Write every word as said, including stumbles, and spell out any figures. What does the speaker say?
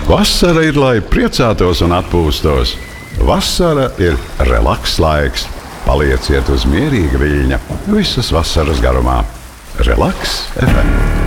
Vasara ir, lai priecātos un atpūstos. Vasara ir relaks laiks. Palieciet uz mierīga viļņa visas vasaras garumā. Relaks F M.